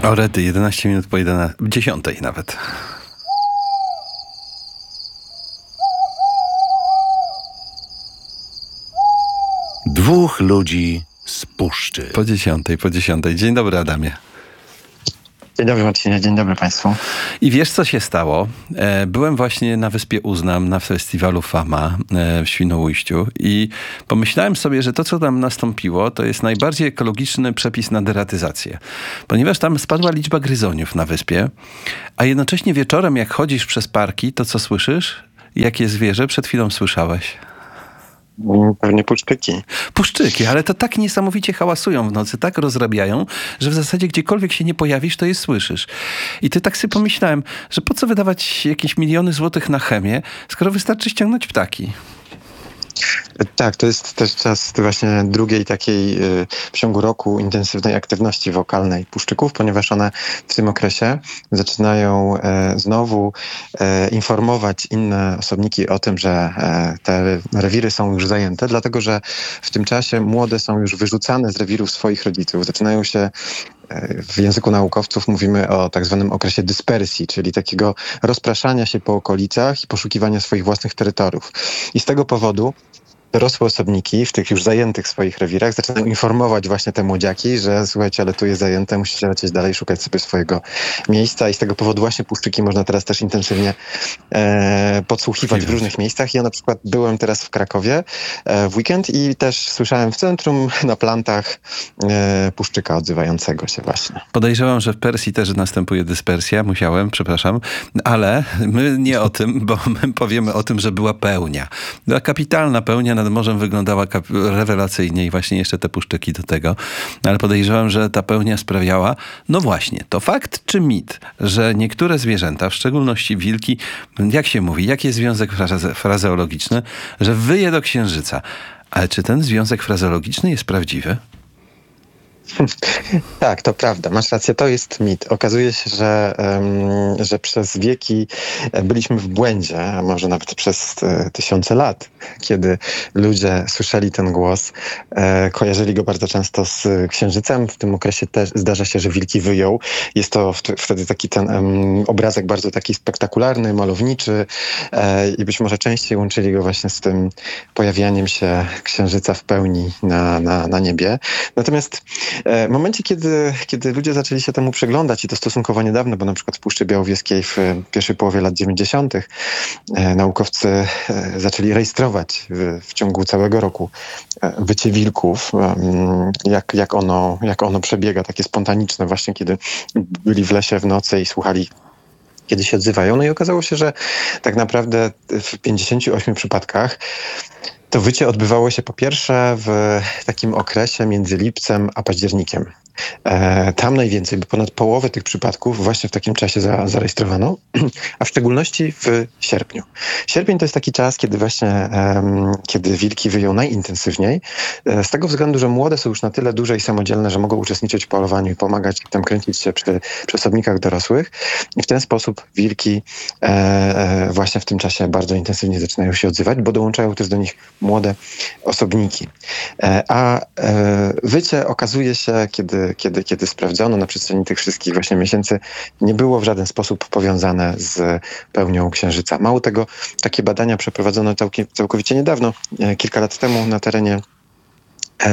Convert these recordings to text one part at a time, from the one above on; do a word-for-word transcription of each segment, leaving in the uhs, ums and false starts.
O rety, jedenaście minut po jedenastej, dziesiątej nawet. Dwóch ludzi z puszczy. Po dziesiątej, po dziesiątej. Dzień dobry, Adamie. Dzień dobry, Marcinie, dzień dobry Państwu. I wiesz, co się stało? Byłem właśnie na Wyspie Uznam, na festiwalu Fama w Świnoujściu i pomyślałem sobie, że to, co tam nastąpiło, to jest najbardziej ekologiczny przepis na deratyzację. Ponieważ tam spadła liczba gryzoniów na wyspie, a jednocześnie wieczorem, jak chodzisz przez parki, to co słyszysz? Jakie zwierzę przed chwilą słyszałeś? Pewnie puszczyki. Puszczyki, ale to tak niesamowicie hałasują w nocy, tak rozrabiają, że w zasadzie gdziekolwiek się nie pojawisz, to je słyszysz. I ty tak sobie pomyślałem, że po co wydawać jakieś miliony złotych na chemię, skoro wystarczy ściągnąć ptaki. Tak, to jest też czas właśnie drugiej takiej y, w ciągu roku intensywnej aktywności wokalnej puszczyków, ponieważ one w tym okresie zaczynają e, znowu e, informować inne osobniki o tym, że e, te rewiry są już zajęte, dlatego że w tym czasie młode są już wyrzucane z rewirów swoich rodziców. Zaczynają się w języku naukowców mówimy o tak zwanym okresie dyspersji, czyli takiego rozpraszania się po okolicach i poszukiwania swoich własnych terytoriów. I z tego powodu dorosłe osobniki w tych już zajętych swoich rewirach zaczynają informować właśnie te młodziaki, że słuchajcie, ale tu jest zajęte, musicie lecieć dalej, szukać sobie swojego miejsca i z tego powodu właśnie puszczyki można teraz też intensywnie e, podsłuchiwać w różnych miejscach. Ja na przykład byłem teraz w Krakowie e, w weekend i też słyszałem w centrum na plantach e, puszczyka odzywającego się właśnie. Podejrzewam, że w Persji też następuje dyspersja, musiałem, przepraszam, ale my nie o tym, bo my powiemy o tym, że była pełnia. Była kapitalna pełnia, nad morzem wyglądała rewelacyjnie i właśnie jeszcze te puszczyki do tego. Ale podejrzewam, że ta pełnia sprawiała, no właśnie, to fakt czy mit, że niektóre zwierzęta, w szczególności wilki, jak się mówi, jaki jest związek fraze- frazeologiczny, że wyje do księżyca. Ale czy ten związek frazeologiczny jest prawdziwy? Tak, to prawda. Masz rację, to jest mit. Okazuje się, że, um, że przez wieki byliśmy w błędzie, a może nawet przez e, tysiące lat, kiedy ludzie słyszeli ten głos, e, kojarzyli go bardzo często z księżycem. W tym okresie też zdarza się, że wilki wyją. Jest to w, wtedy taki ten um, obrazek bardzo taki spektakularny, malowniczy e, i być może częściej łączyli go właśnie z tym pojawianiem się księżyca w pełni na, na, na niebie. Natomiast w momencie, kiedy, kiedy ludzie zaczęli się temu przyglądać i to stosunkowo niedawno, bo na przykład w Puszczy Białowieskiej w pierwszej połowie lat dziewięćdziesiątych e, naukowcy e, zaczęli rejestrować w, w ciągu całego roku e, wycie wilków, e, jak, jak, ono, jak ono przebiega, takie spontaniczne właśnie, kiedy byli w lesie w nocy i słuchali, kiedy się odzywają. No i okazało się, że tak naprawdę w pięćdziesięciu ośmiu przypadkach to wycie odbywało się po pierwsze w takim okresie między lipcem a październikiem. E, tam najwięcej, bo ponad połowę tych przypadków właśnie w takim czasie za, zarejestrowano, a w szczególności w sierpniu. Sierpień to jest taki czas, kiedy właśnie e, kiedy wilki wyją najintensywniej, e, z tego względu, że młode są już na tyle duże i samodzielne, że mogą uczestniczyć w polowaniu i pomagać tam kręcić się przy, przy osobnikach dorosłych i w ten sposób wilki e, e, właśnie w tym czasie bardzo intensywnie zaczynają się odzywać, bo dołączają też do nich młode osobniki. E, a e, wycie okazuje się, kiedy Kiedy, kiedy sprawdzono na przestrzeni tych wszystkich właśnie miesięcy, nie było w żaden sposób powiązane z pełnią księżyca. Mało tego, takie badania przeprowadzono całki, całkowicie niedawno, kilka lat temu na terenie E,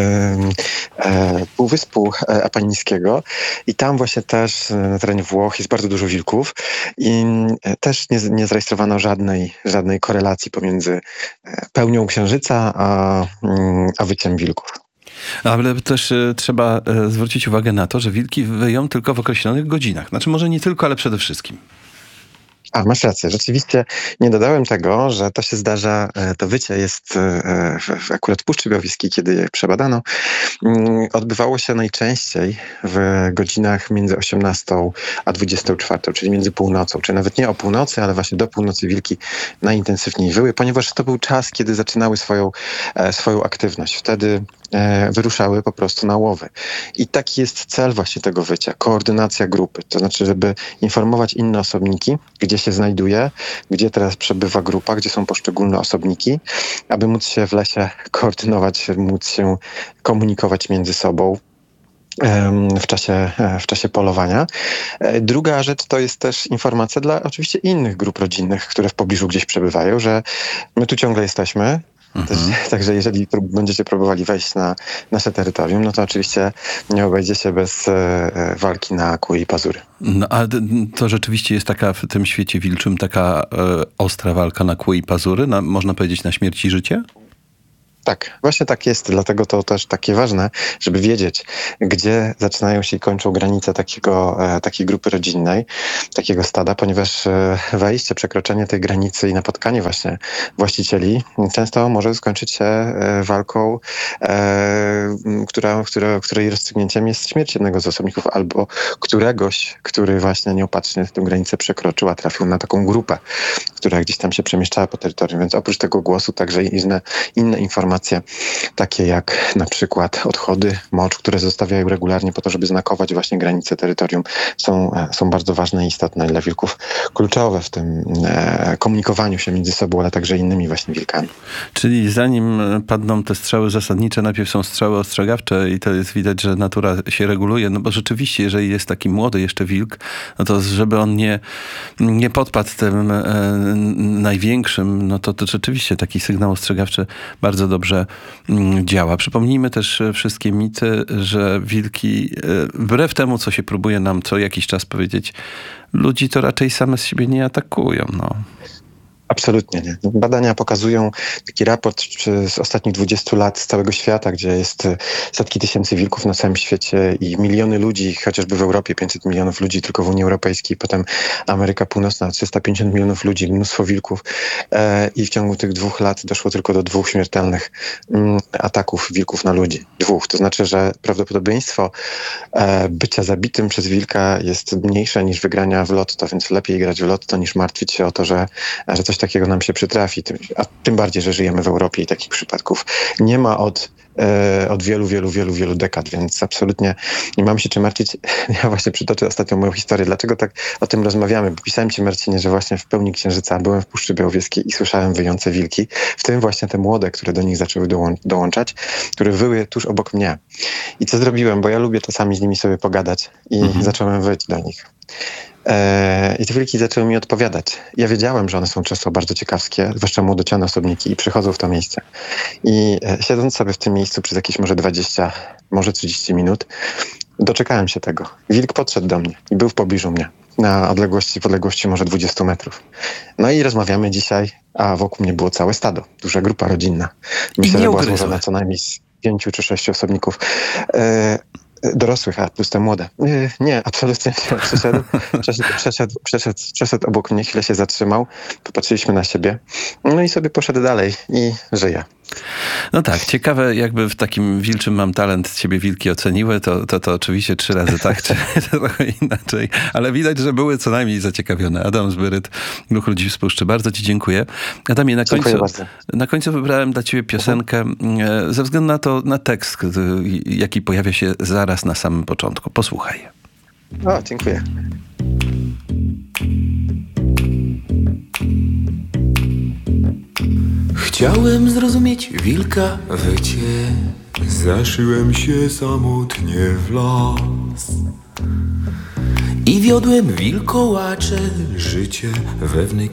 e, Półwyspu Apenińskiego i tam właśnie też na terenie Włoch jest bardzo dużo wilków i też nie, nie zarejestrowano żadnej, żadnej korelacji pomiędzy pełnią księżyca a, a wyciem wilków. Ale też y, trzeba y, zwrócić uwagę na to, że wilki wyją tylko w określonych godzinach. Znaczy może nie tylko, ale przede wszystkim. A, masz rację. Rzeczywiście nie dodałem tego, że to się zdarza, to wycie jest w, akurat w Puszczy Białowieskiej, kiedy je przebadano, odbywało się najczęściej w godzinach między osiemnastą a dwudziestą czwartą, czyli między północą, czyli nawet nie o północy, ale właśnie do północy wilki najintensywniej wyły, ponieważ to był czas, kiedy zaczynały swoją, swoją aktywność. Wtedy wyruszały po prostu na łowy. I taki jest cel właśnie tego wycia, koordynacja grupy. To znaczy, żeby informować inne osobniki, gdzie się znajduje, gdzie teraz przebywa grupa, gdzie są poszczególne osobniki, aby móc się w lesie koordynować, móc się komunikować między sobą. w czasie, w czasie polowania. Druga rzecz to jest też informacja dla oczywiście innych grup rodzinnych, które w pobliżu gdzieś przebywają, że my tu ciągle jesteśmy. Też, także jeżeli prób- będziecie próbowali wejść na nasze terytorium, no to oczywiście nie obejdzie się bez e, walki na kły i pazury. No, a d- to rzeczywiście jest taka w tym świecie wilczym taka e, ostra walka na kły i pazury, na, można powiedzieć na śmierć i życie? Tak, właśnie tak jest. Dlatego to też takie ważne, żeby wiedzieć, gdzie zaczynają się i kończą granice takiego, e, takiej grupy rodzinnej, takiego stada, ponieważ e, wejście, przekroczenie tej granicy i napotkanie właśnie właścicieli często może skończyć się e, walką, e, która, która, której rozstrzygnięciem jest śmierć jednego z osobników albo któregoś, który właśnie nieopatrznie tę granicę przekroczył, a trafił na taką grupę, która gdzieś tam się przemieszczała po terytorium. Więc oprócz tego głosu także inne, inne informacje, takie jak na przykład odchody, mocz, które zostawiają regularnie po to, żeby znakować właśnie granice terytorium, są, są bardzo ważne i istotne dla wilków, kluczowe w tym e, komunikowaniu się między sobą, ale także innymi właśnie wilkami. Czyli zanim padną te strzały zasadnicze, najpierw są strzały ostrzegawcze i to jest widać, że natura się reguluje, no bo rzeczywiście, jeżeli jest taki młody jeszcze wilk, no to żeby on nie, nie podpadł tym e, największym, no to, to rzeczywiście taki sygnał ostrzegawczy bardzo dobrze mm, działa. Przypomnijmy też e, wszystkie mity, że wilki, e, wbrew temu, co się próbuje nam co jakiś czas powiedzieć, ludzi to raczej same z siebie nie atakują, no. Absolutnie nie. Badania pokazują taki raport z ostatnich dwudziestu lat z całego świata, gdzie jest setki tysięcy wilków na całym świecie i miliony ludzi, chociażby w Europie pięćset milionów ludzi tylko w Unii Europejskiej, potem Ameryka Północna trzysta pięćdziesiąt milionów ludzi, mnóstwo wilków e, i w ciągu tych dwóch lat doszło tylko do dwóch śmiertelnych mm, ataków wilków na ludzi. Dwóch. To znaczy, że prawdopodobieństwo e, bycia zabitym przez wilka jest mniejsze niż wygrania w lotto, więc lepiej grać w lotto niż martwić się o to, że, że coś takiego nam się przytrafi, tym, a tym bardziej, że żyjemy w Europie i takich przypadków nie ma od, e, od wielu, wielu, wielu, wielu dekad, więc absolutnie nie mamy się czym martwić. Ja właśnie przytoczę ostatnią moją historię. Dlaczego tak o tym rozmawiamy? Bo pisałem ci, Marcinie, że właśnie w pełni księżyca byłem w Puszczy Białowieskiej i słyszałem wyjące wilki, w tym właśnie te młode, które do nich zaczęły dołą- dołączać, które wyły tuż obok mnie. I co zrobiłem? Bo ja lubię czasami z nimi sobie pogadać i mhm. zacząłem wyć do nich. I te wilki zaczęły mi odpowiadać. Ja wiedziałem, że one są często bardzo ciekawskie, zwłaszcza młodociane osobniki i przychodzą w to miejsce. I siedząc sobie w tym miejscu przez jakieś może dwadzieścia, może trzydzieści minut, doczekałem się tego. Wilk podszedł do mnie i był w pobliżu mnie, na odległości, w odległości może dwudziestu metrów. No i rozmawiamy dzisiaj, a wokół mnie było całe stado, duża grupa rodzinna. Myślę, że była złożona co najmniej z pięciu czy sześciu osobników. E- Dorosłych, a plus te młode. Nie, nie absolutnie nie. Przeszedł, przeszedł, przeszedł, przeszedł, przeszedł obok mnie, chwilę się zatrzymał, popatrzyliśmy na siebie, no i sobie poszedł dalej i żyje. No tak, ciekawe, jakby w takim wilczym mam talent ciebie wilki oceniły, to, to, to oczywiście trzy razy tak, czy trochę inaczej, ale widać, że były co najmniej zaciekawione. Adam Zbyryt, Duch Ludzi z Puszczy, bardzo ci dziękuję. Adamie, na końcu, na końcu wybrałem dla ciebie piosenkę uh-huh. ze względu na to, na tekst, jaki pojawia się zaraz na samym początku. Posłuchaj. O, dziękuję. Chciałem zrozumieć wilka wycie, zaszyłem się samotnie w las i wiodłem wilkołacze życie we wnyk.